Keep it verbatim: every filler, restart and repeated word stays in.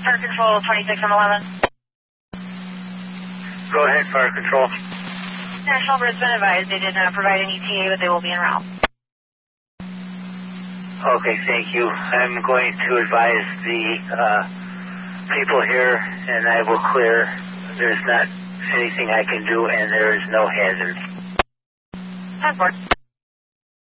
Fire Control twenty-six on eleven. Go ahead, Fire Control. National Grid's been advised they did not provide any T A, but they will be en route. Okay, thank you. I'm going to advise the uh, people here, and I will clear. There's not anything I can do, and there is no hazard. ten four.